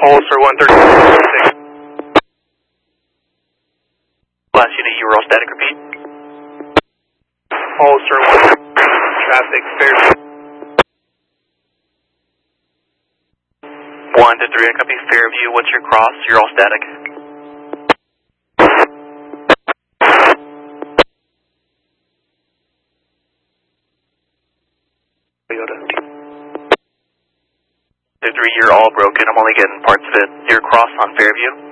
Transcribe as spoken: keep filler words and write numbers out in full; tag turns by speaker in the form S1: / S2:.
S1: Holster one thirty-six. Last unit, you were all static, repeat. Holster one thirty-six, traffic, Fairview. one to three, I copy Fairview, what's your cross? You're all static. Toyota. two three, you're all broken, I'm only getting parts of it. Your cross on Fairview.